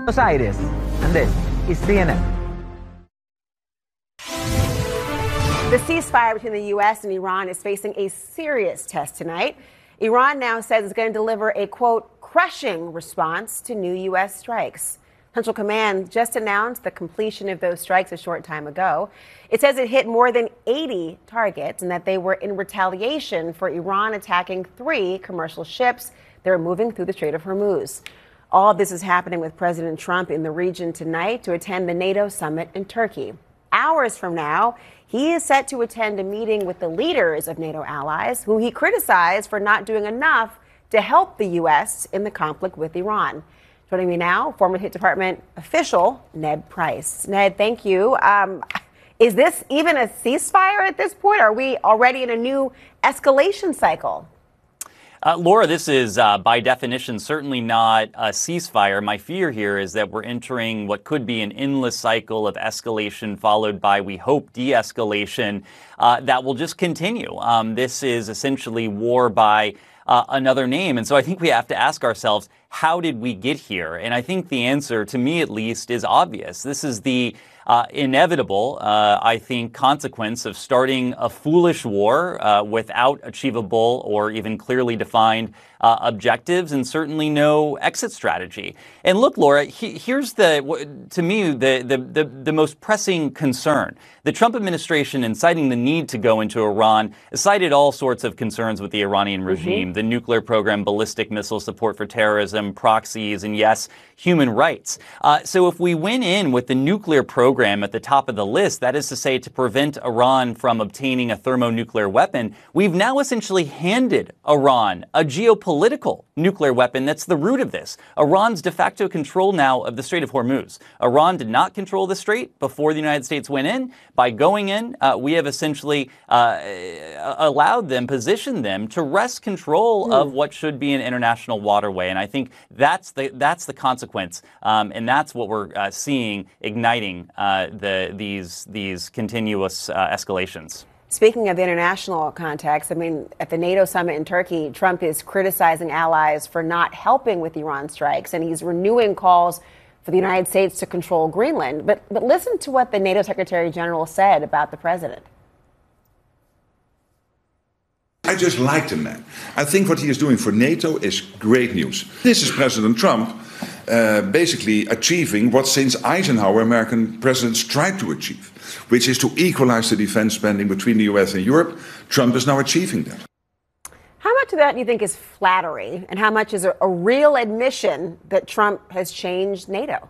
Buenos Aires, and this is CNN. The ceasefire between the U.S. and Iran is facing a serious test tonight. Iran now says it's going to deliver a, quote, crushing response to new U.S. strikes. Central Command just announced the completion of those strikes a short time ago. It says it hit more than 80 targets and that they were in retaliation for Iran attacking 3 commercial ships that are moving through the Strait of Hormuz. All of this is happening with President Trump in the region tonight to attend the NATO summit in Turkey. Hours from now, he is set to attend a meeting with the leaders of NATO allies, who he criticized for not doing enough to help the U.S. in the conflict with Iran. Joining me now, former State Department official Ned Price. Ned, thank you. Is this even a ceasefire at this point? Are we already in a new escalation cycle? Laura, this is, by definition, certainly not a ceasefire. My fear here is that we're entering what could be an endless cycle of escalation, followed by, we hope, de-escalation that will just continue. This is essentially war by another name. And so I think we have to ask ourselves, how did we get here? And I think the answer, to me at least, is obvious. This is the inevitable, I think, consequence of starting a foolish war without achievable or even clearly defined objectives, and certainly no exit strategy. And look, Laura, here's to me the most pressing concern. The Trump administration, in citing the need to go into Iran, cited all sorts of concerns with the Iranian regime, the nuclear program, ballistic missile support for terrorism, proxies, and yes, human rights. So if we went in with the nuclear program at the top of the list, that is to say, to prevent Iran from obtaining a thermonuclear weapon, we've now essentially handed Iran a geopolitical nuclear weapon that's the root of this. Iran's de facto control now of the Strait of Hormuz. Iran did not control the strait before the United States went in. By going in, we have essentially allowed them, positioned them to wrest control of what should be an international waterway. And I think that's the consequence, and that's what we're seeing igniting these continuous escalations. Speaking of the international context, I mean, at the NATO summit in Turkey, Trump is criticizing allies for not helping with Iran strikes, and he's renewing calls for the United States to control Greenland. But listen to what the NATO Secretary General said about the president. I just like the man. I think what he is doing for NATO is great news. This is President Trump basically achieving what since Eisenhower American presidents tried to achieve, which is to equalize the defense spending between the US and Europe. Trump is now achieving that. How much of that do you think is flattery, and how much is a real admission that Trump has changed NATO?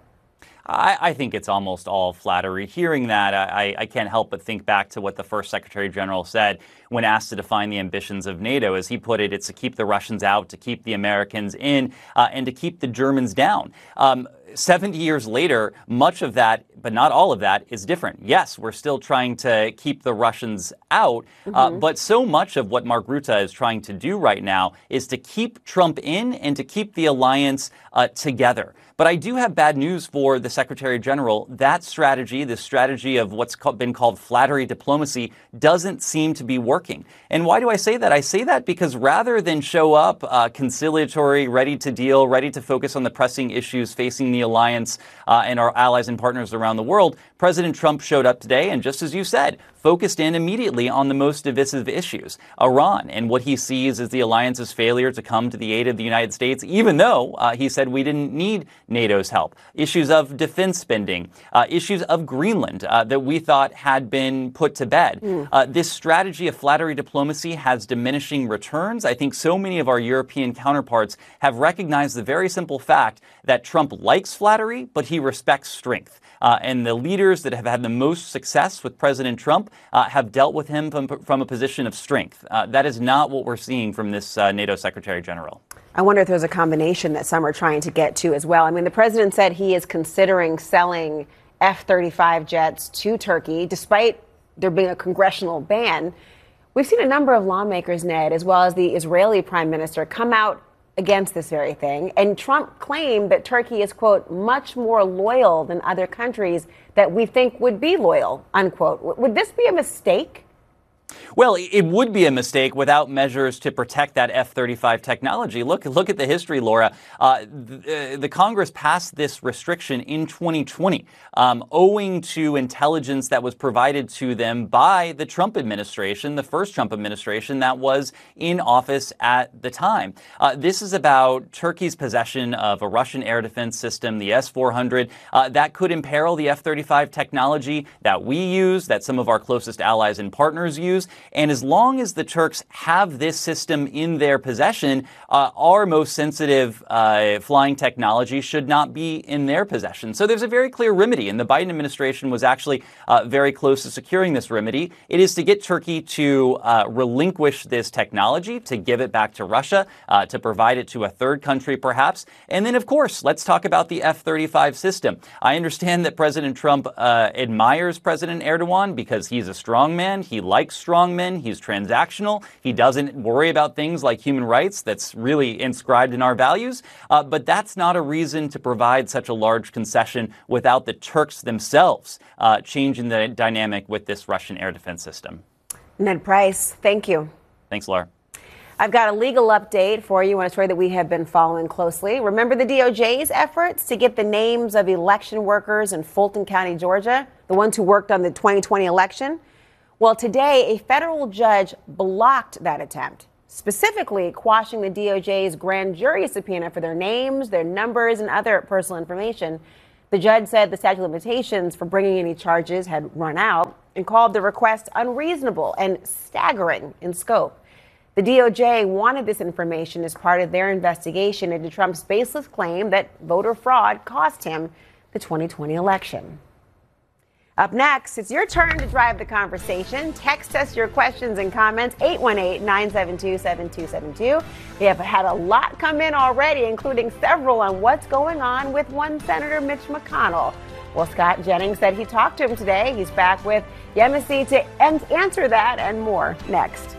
I think it's almost all flattery. Hearing that, I can't help but think back to what the first Secretary General said when asked to define the ambitions of NATO. As he put it, it's to keep the Russians out, to keep the Americans in, and to keep the Germans down. 70 years later, much of that, but not all of that, is different. Yes, we're still trying to keep the Russians out, but so much of what Mark Rutte is trying to do right now is to keep Trump in and to keep the alliance together. But I do have bad news for the Secretary General. That strategy, the strategy of what's been called flattery diplomacy, doesn't seem to be working. And why do I say that? I say that because rather than show up conciliatory, ready to deal, ready to focus on the pressing issues facing the alliance and our allies and partners around the world, President Trump showed up today and, just as you said, focused in immediately on the most divisive issues, Iran, and what he sees as the alliance's failure to come to the aid of the United States, even though he said we didn't need NATO's help. Issues of defense spending, issues of Greenland that we thought had been put to bed. This strategy of flattery diplomacy has diminishing returns. I think so many of our European counterparts have recognized the very simple fact that Trump likes flattery, but he respects strength. And the leaders that have had the most success with President Trump have dealt with him from a position of strength. That is not what we're seeing from this NATO Secretary General. I wonder if there's a combination that some are trying to get to as well. I mean, the president said he is considering selling F-35 jets to Turkey, despite there being a congressional ban. We've seen a number of lawmakers, Ned, as well as the Israeli prime minister, come out against this very thing. And Trump claimed that Turkey is, quote, much more loyal than other countries that we think would be loyal, unquote. Would this be a mistake? Well, it would be a mistake without measures to protect that F-35 technology. Look at the history, Laura. The Congress passed this restriction in 2020, owing to intelligence that was provided to them by the Trump administration, the first Trump administration that was in office at the time. This is about Turkey's possession of a Russian air defense system, the S-400, that could imperil the F-35 technology that we use, that some of our closest allies and partners use. And as long as the Turks have this system in their possession, our most sensitive flying technology should not be in their possession. So there's a very clear remedy, and the Biden administration was actually very close to securing this remedy. It is to get Turkey to relinquish this technology, to give it back to Russia, to provide it to a third country perhaps. And then, of course, let's talk about the F-35 system. I understand that President Trump admires President Erdogan because he's a strong man. He likes strong men. He's transactional. He doesn't worry about things like human rights. That's really inscribed in our values. But that's not a reason to provide such a large concession without the Turks themselves changing the dynamic with this Russian air defense system. Ned Price, thank you. Thanks, Laura. I've got a legal update for you on a story that we have been following closely. Remember the DOJ's efforts to get the names of election workers in Fulton County, Georgia, the ones who worked on the 2020 election? Well, today, a federal judge blocked that attempt, specifically quashing the DOJ's grand jury subpoena for their names, their numbers, and other personal information. The judge said the statute of limitations for bringing any charges had run out and called the request unreasonable and staggering in scope. The DOJ wanted this information as part of their investigation into Trump's baseless claim that voter fraud cost him the 2020 election. Up next, it's your turn to drive the conversation. Text us your questions and comments, 818-972-7272. We have had a lot come in already, including several on what's going on with one Senator Mitch McConnell. Well, Scott Jennings said he talked to him today. He's back with Yemisi to answer that and more next.